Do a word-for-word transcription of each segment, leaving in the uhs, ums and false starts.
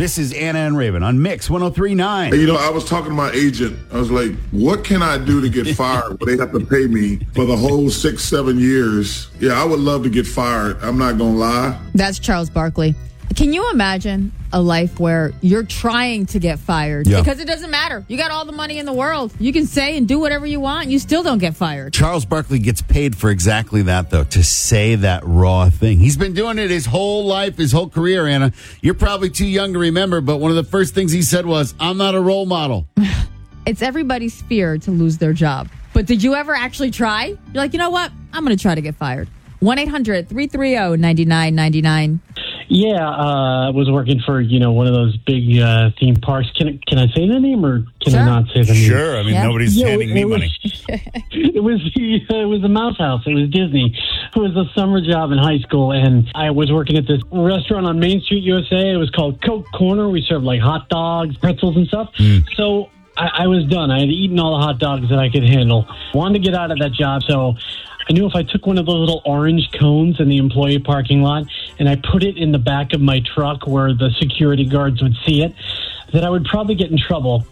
This is Anna and Raven on Mix one oh three point nine. You know, I was talking to my agent. I was like, what can I do to get fired where they have to pay me for the whole six, seven years? Yeah, I would love to get fired. I'm not going to lie. That's Charles Barkley. Can you imagine a life where you're trying to get fired? Yeah. Because it doesn't matter. You got all the money in the world. You can say and do whatever you want. You still don't get fired. Charles Barkley gets paid for exactly that, though, to say that raw thing. He's been doing it his whole life, his whole career, Anna. You're probably too young to remember, but one of the first things he said was, I'm not a role model. It's everybody's fear to lose their job. But did you ever actually try? You're like, you know what? I'm going to try to get fired. one eight hundred three three zero nine nine nine nine. Yeah, uh, I was working for, you know, one of those big uh, theme parks. Can can I say the name or can Sure. I not say the name? Sure. I mean, Yeah. nobody's Yeah, handing it, me it was, money. It was the it was the Mouse House. It was Disney. It was a summer job in high school, and I was working at this restaurant on Main Street, U S A. It was called Coke Corner. We served like hot dogs, pretzels, and stuff. Mm. So I, I was done. I had eaten all the hot dogs that I could handle. Wanted to get out of that job, so I knew if I took one of those little orange cones in the employee parking lot and I put it in the back of my truck where the security guards would see it, that I would probably get in trouble.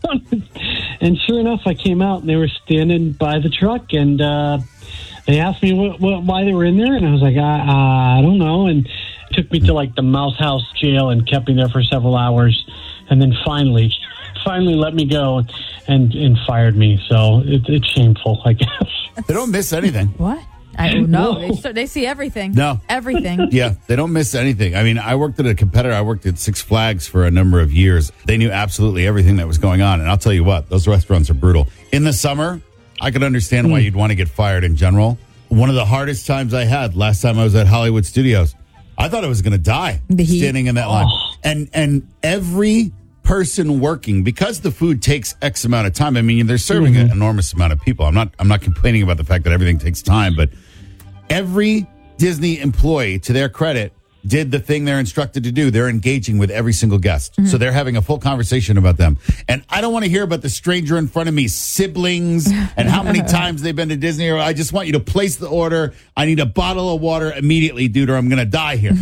And sure enough, I came out and they were standing by the truck, and uh, they asked me what, what, why they were in there, and I was like, I, I don't know. And it took me to like the Mouse House jail and kept me there for several hours, and then finally, finally let me go and, and fired me. So it, it's shameful, I guess. They don't miss anything. What? I don't know. No. They, they see everything. No. Everything. Yeah, they don't miss anything. I mean, I worked at a competitor. I worked at Six Flags for a number of years. They knew absolutely everything that was going on. And I'll tell you what, those restaurants are brutal. In the summer, I could understand why you'd want to get fired in general. One of the hardest times I had last time I was at Hollywood Studios, I thought I was going to die The heat. standing in that line. And and every person working, because the food takes X amount of time. I mean, they're serving Mm-hmm. an enormous amount of people. I'm not I'm not complaining about the fact that everything takes time, but every Disney employee, to their credit, did the thing they're instructed to do. They're engaging with every single guest. Mm-hmm. So they're having a full conversation about them. And I don't want to hear about the stranger in front of me, siblings, and how many times they've been to Disney. Or I just want you to place the order. I need a bottle of water immediately, dude, or I'm going to die here.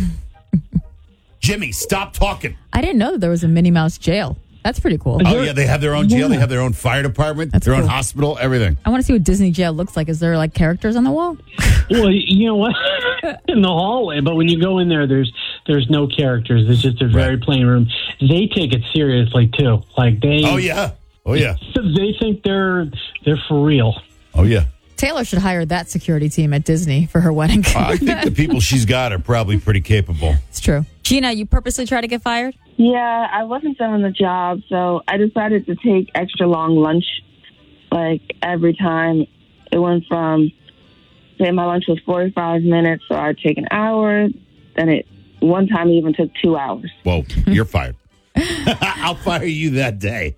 Jimmy, stop talking. I didn't know that there was a Minnie Mouse jail. That's pretty cool. Oh, yeah, they have their own jail. Yeah. They have their own fire department, That's their own cool. hospital, everything. I want to see what Disney jail looks like. Is there like characters on the wall? Well, you know what? In the hallway, but when you go in there, there's there's no characters. It's just a very Right. plain room. They take it seriously too. Like they, Oh, yeah. Oh, yeah. they think they're they're for real. Oh, yeah. Taylor should hire that security team at Disney for her wedding. I think the people she's got are probably pretty capable. It's true. Gina, you purposely try to get fired? Yeah, I wasn't done on the job, so I decided to take extra long lunch, like every time. It went from, say my lunch was forty-five minutes, so I'd take an hour. Then it, one time it even took two hours. Whoa, you're fired. I'll fire you that day.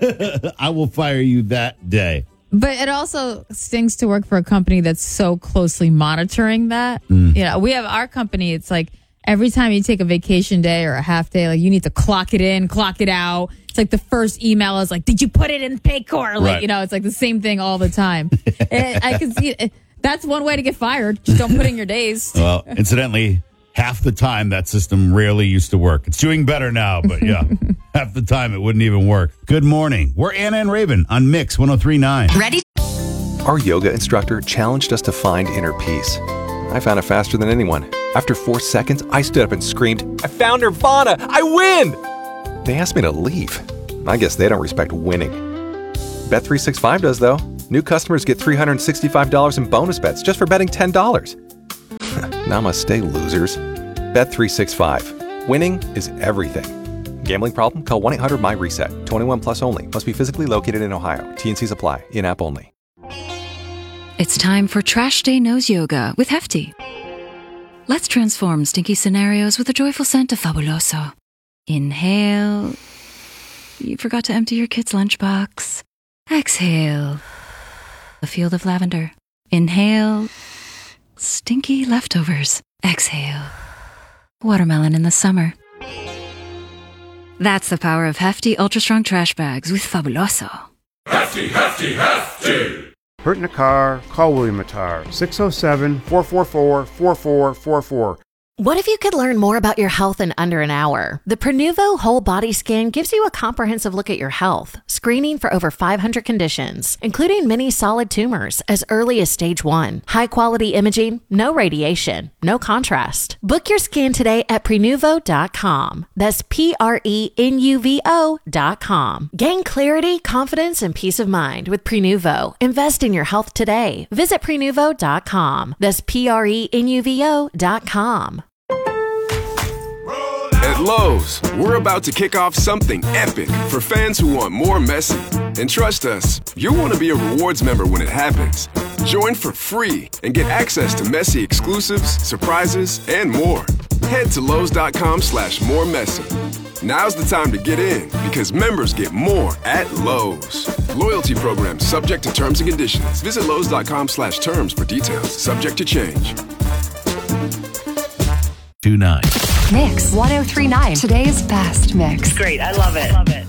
I will fire you that day. But it also stings to work for a company that's so closely monitoring that. You know, we have our company, it's like every time you take a vacation day or a half day, like you need to clock it in, clock it out. It's like the first email is like, did you put it in Paycor? Like, Right. you know, it's like the same thing all the time. And I can see it. That's one way to get fired. Just don't put in your days. Well, incidentally, half the time that system rarely used to work. It's doing better now, but yeah, half the time it wouldn't even work. Good morning. We're Anna and Raven on Mix one oh three point nine. Ready? Our yoga instructor challenged us to find inner peace. I found it faster than anyone. After four seconds, I stood up and screamed, I found Nirvana! I win! They asked me to leave. I guess they don't respect winning. Bet three sixty-five does, though. New customers get three hundred sixty-five dollars in bonus bets just for betting ten dollars. Namaste, losers. Bet three sixty-five. Winning is everything. Gambling problem? Call one eight hundred my reset. twenty-one plus only. Must be physically located in Ohio. T and Cs apply. In-app only. It's time for Trash Day Nose Yoga with Hefty. Let's transform stinky scenarios with a joyful scent of Fabuloso. Inhale. You forgot to empty your kid's lunchbox. Exhale. A field of lavender. Inhale. Stinky leftovers. Exhale. Watermelon in the summer. That's the power of Hefty Ultra Strong Trash Bags with Fabuloso. Hefty, hefty, hefty! Hurt in a car? Call William Attar. six oh seven, four four four, four four four four. What if you could learn more about your health in under an hour? The Prenuvo Whole Body Scan gives you a comprehensive look at your health, screening for over five hundred conditions, including many solid tumors as early as stage one. High-quality imaging, no radiation, no contrast. Book your scan today at Prenuvo dot com. That's P R E N U V O dot com. Gain clarity, confidence, and peace of mind with Prenuvo. Invest in your health today. Visit Prenuvo dot com. That's P R E N U V O dot com. At Lowe's, we're about to kick off something epic for fans who want more Messi. And trust us, you'll want to be a rewards member when it happens. Join for free and get access to Messi exclusives, surprises, and more. Head to Lowe's dot com slash more Messi. Now's the time to get in because members get more at Lowe's. Loyalty program subject to terms and conditions. Visit Lowe's dot com slash terms for details. Subject to change. Two nine. Mix one oh three point nine. Today's best mix. Great. I love it. Love it.